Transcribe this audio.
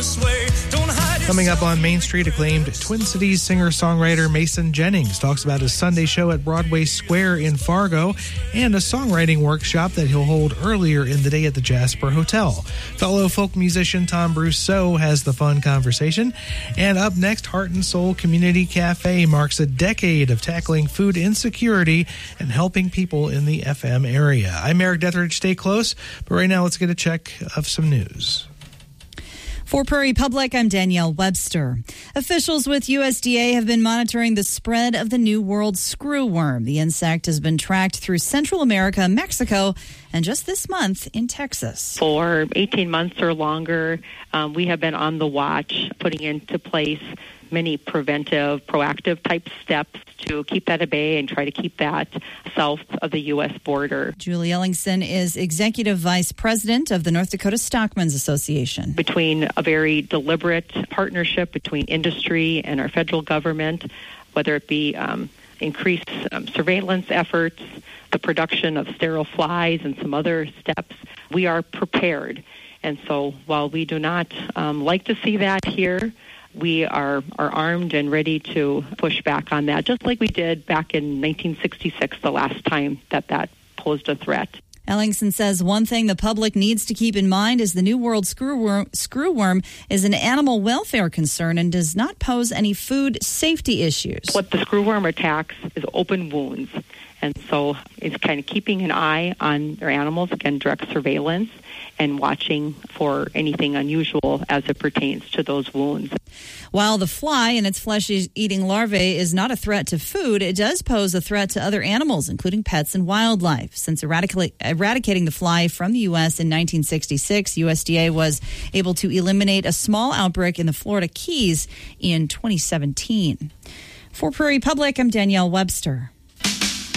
sway. Don't hide it. Coming up on Main Street, acclaimed Twin Cities singer-songwriter Mason Jennings talks about his Sunday show at Broadway Square in Fargo and a songwriting workshop that he'll hold earlier in the day at the Jasper Hotel. Fellow folk musician Tom Brousseau has the fun conversation. And up next, Heart and Soul Community Cafe marks a decade of tackling food insecurity and helping people in the FM area. I'm Eric Detheridge. Stay close, but right now let's get a check of some news. For Prairie Public, I'm Danielle Webster. Officials with USDA have been monitoring the spread of the New World screwworm. The insect has been tracked through Central America, Mexico, and just this month in Texas. For 18 months or longer, we have been on the watch, putting into place many preventive, proactive type steps to keep that at bay and try to keep that south of the U.S. border. Julie Ellingson is Executive Vice President of the North Dakota Stockmen's Association. Between a very deliberate partnership between industry and our federal government, whether it be increased surveillance efforts, the production of sterile flies, and some other steps, we are prepared. And so while we do not like to see that here, we are armed and ready to push back on that, just like we did back in 1966, the last time that posed a threat. Ellingson says one thing the public needs to keep in mind is the New World screwworm is an animal welfare concern and does not pose any food safety issues. What the screwworm attacks is open wounds. And so it's kind of keeping an eye on their animals, again, direct surveillance, and watching for anything unusual as it pertains to those wounds. While the fly and its flesh-eating larvae is not a threat to food, it does pose a threat to other animals, including pets and wildlife. Since eradicating the fly from the U.S. in 1966, USDA was able to eliminate a small outbreak in the Florida Keys in 2017. For Prairie Public, I'm Danielle Webster.